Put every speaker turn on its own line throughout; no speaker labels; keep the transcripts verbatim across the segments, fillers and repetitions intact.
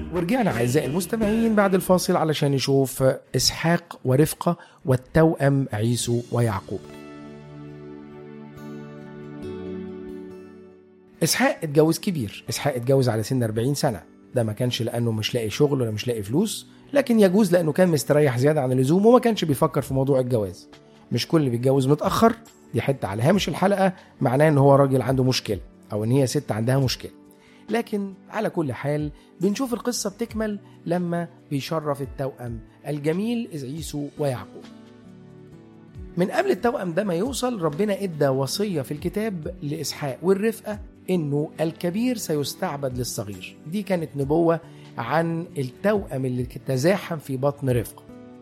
ورجعنا أعزائي المستمعين بعد الفاصل علشان نشوف إسحاق ورفقة والتوأم عيسو ويعقوب. إسحاق اتجوز كبير، إسحاق اتجوز على سن أربعين سنة. ده ما كانش لأنه مش لاقي شغل ولا مش لاقي فلوس، لكن يجوز لأنه كان مستريح زيادة عن اللزوم وما كانش بيفكر في موضوع الجواز. مش كل اللي بيتجوز متأخر، دي حتة على هامش الحلقة، معناه ان هو راجل عنده مشكلة او ان هي ست عندها مشكلة. لكن على كل حال بنشوف القصة بتكمل لما بيشرف التوأم الجميل عيسو ويعقوب. من قبل التوأم ده ما يوصل، ربنا ادى وصية في الكتاب لإسحاق والرفقة انه الكبير سيستعبد للصغير. دي كانت نبوة عن التوأم اللي تزاحم في بطن رفقة.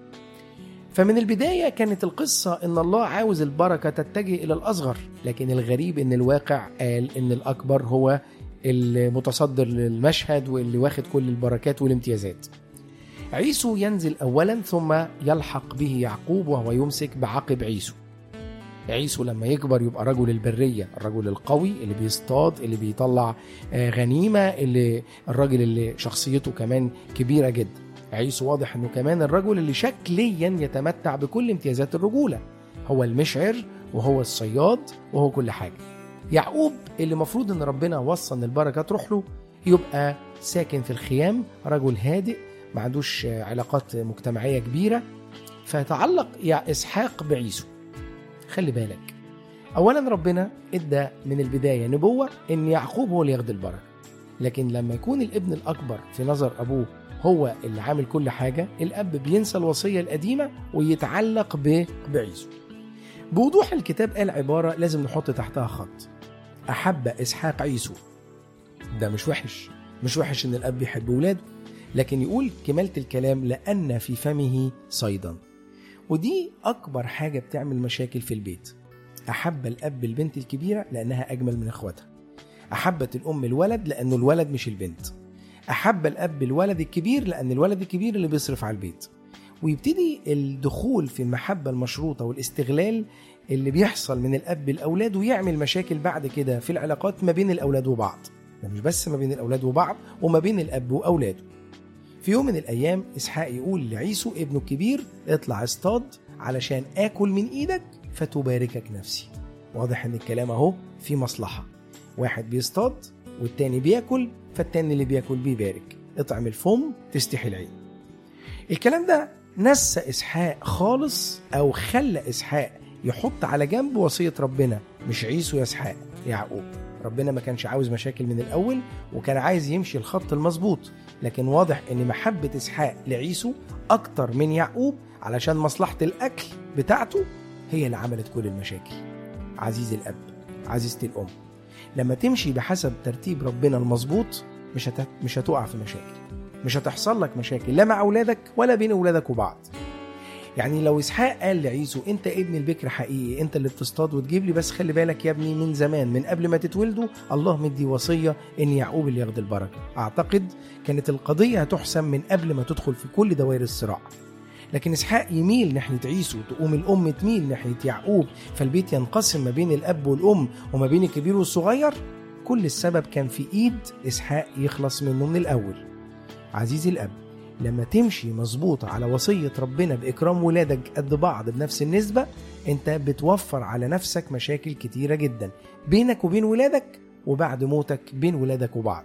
فمن البداية كانت القصة ان الله عاوز البركة تتجه الى الاصغر، لكن الغريب ان الواقع قال ان الاكبر هو المتصدر للمشهد واللي واخد كل البركات والامتيازات. عيسو ينزل اولا ثم يلحق به يعقوب وهو يمسك بعقب عيسو. عيسو لما يكبر يبقى رجل البرية، الرجل القوي اللي بيصطاد، اللي بيطلع غنيمة، اللي الراجل اللي شخصيته كمان كبيرة جدا. عيسو واضح انه كمان الرجل اللي شكليا يتمتع بكل امتيازات الرجولة، هو المشعر وهو الصياد وهو كل حاجة. يعقوب اللي مفروض ان ربنا وصى ان البركة تروح له، يبقى ساكن في الخيام، رجل هادئ ما عندوش علاقات مجتمعية كبيرة. فتعلق يا إسحاق بعيسو. خلي بالك، اولا ربنا ادى من البداية نبوة ان يعقوب هو اللي ياخد البركة، لكن لما يكون الابن الاكبر في نظر ابوه هو اللي عامل كل حاجة، الأب بينسى الوصية القديمة ويتعلق بعيسو. بوضوح الكتاب قال عبارة لازم نحط تحتها خط: أحب إسحاق عيسو. ده مش وحش، مش وحش إن الأب يحب ولاده، لكن يقول كمالة الكلام لأن في فمه صيدا. ودي أكبر حاجة بتعمل مشاكل في البيت. أحب الأب البنت الكبيرة لأنها أجمل من أخواتها، أحبت الأم الولد لأنه الولد مش البنت، أحب الأب الولد الكبير لأن الولد الكبير اللي بيصرف على البيت. ويبتدي الدخول في المحبة المشروطة والاستغلال اللي بيحصل من الأب الأولاد، ويعمل مشاكل بعد كده في العلاقات ما بين الأولاد وبعض. ده مش بس ما بين الأولاد وبعض، وما بين الأب وأولاده. في يوم من الأيام إسحاق يقول لعيسو ابنه الكبير: اطلع اصطاد علشان آكل من إيدك فتباركك نفسي. واضح إن الكلام أهو في مصلحة، واحد بيصطاد والتاني بياكل، فالتاني اللي بياكل بيبارك. اطعم الفم تستحي العين. الكلام ده نسى إسحاق خالص، أو خلى إسحاق يحط على جنب وصية ربنا. مش عيسو يا إسحاق، يعقوب. ربنا ما كانش عاوز مشاكل من الأول، وكان عايز يمشي الخط المظبوط، لكن واضح إن محبة إسحاق لعيسو أكتر من يعقوب علشان مصلحة الأكل بتاعته هي اللي عملت كل المشاكل. عزيز الأب، عزيزة الأم، لما تمشي بحسب ترتيب ربنا المظبوط مش هت... مش هتقع في مشاكل، مش هتحصل لك مشاكل لا مع أولادك ولا بين أولادك وبعض. يعني لو إسحاق قال لعيسو: أنت ابن البكر حقيقي، أنت اللي بتصطاد وتجيب لي، بس خلي بالك يا ابني من زمان من قبل ما تتولدوا الله مدي وصية إن يعقوب اللي ياخد البركة، أعتقد كانت القضية هتحسم من قبل ما تدخل في كل دوائر الصراع. لكن إسحاق يميل ناحية عيسو، تقوم الأم تميل ناحية يعقوب، فالبيت ينقسم ما بين الأب والأم وما بين الكبير والصغير. كل السبب كان في إيد إسحاق يخلص منه من الأول. عزيزي الأب، لما تمشي مظبوط على وصية ربنا بإكرام ولادك قد بعض بنفس النسبة، أنت بتوفر على نفسك مشاكل كتيرة جدا بينك وبين ولادك، وبعد موتك بين ولادك وبعض.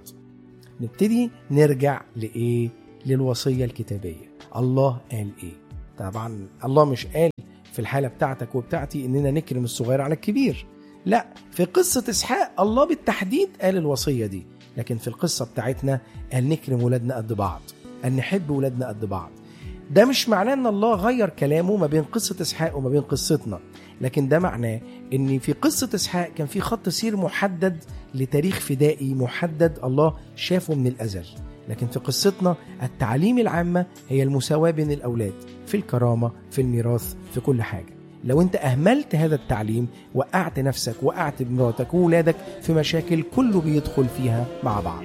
نبتدي نرجع لإيه؟ للوصية الكتابية. الله قال إيه؟ طبعا الله مش قال في الحالة بتاعتك وبتاعتي إننا نكرم الصغير على الكبير، لا، في قصة إسحاق الله بالتحديد قال الوصية دي، لكن في القصة بتاعتنا قال نكرم ولادنا قد بعض، أن نحب ولادنا قد بعض. ده مش معناه أن الله غير كلامه ما بين قصة إسحاق وما بين قصتنا، لكن ده معناه أن في قصة إسحاق كان في خط سير محدد لتاريخ فدائي محدد الله شافه من الأزل، لكن في قصتنا التعليم العامة هي المساواة بين الأولاد في الكرامة، في الميراث، في كل حاجة. لو أنت أهملت هذا التعليم وقعت نفسك وقعت بمراتك وولادك في مشاكل كله بيدخل فيها مع بعض.